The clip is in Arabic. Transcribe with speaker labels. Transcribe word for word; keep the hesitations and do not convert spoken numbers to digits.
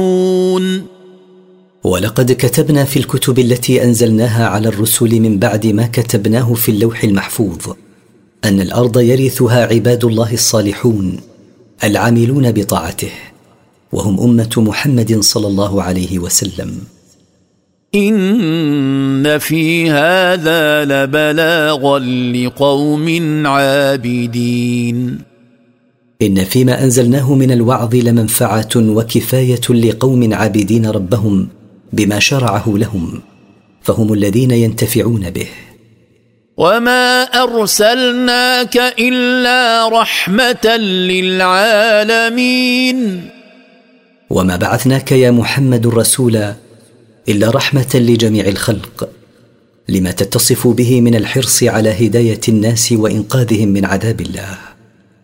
Speaker 1: ولقد كتبنا في الكتب التي أنزلناها على الرسل من بعد ما كتبناه في اللوح المحفوظ أن الأرض يرثها عباد الله الصالحون العاملون بطاعته، وهم أمة محمد صلى الله عليه وسلم.
Speaker 2: إن في هذا لبلاغا لقوم عابدين.
Speaker 1: إن فيما أنزلناه من الوعظ لمنفعة وكفاية لقوم عابدين ربهم بما شرعه لهم، فهم الذين ينتفعون به.
Speaker 2: وما أرسلناك إلا رحمة للعالمين.
Speaker 1: وما بعثناك يا محمد رسولا إلا رحمة لجميع الخلق، لما تتصف به من الحرص على هداية الناس وإنقاذهم من عذاب الله.